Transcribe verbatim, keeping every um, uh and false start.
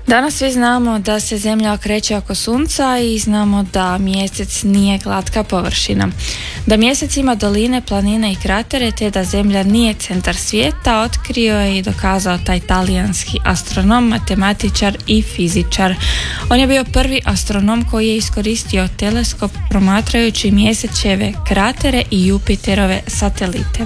Danas svi znamo da se Zemlja okreće oko Sunca i znamo da mjesec nije glatka površina. Da mjesec ima doline, planine i kratere te da Zemlja nije centar svijeta otkrio je i dokazao taj talijanski astronom, matematičar i fizičar. On je bio prvi astronom koji je iskoristio teleskop promatrajući mjesečeve kratere i Jupiterove satelite.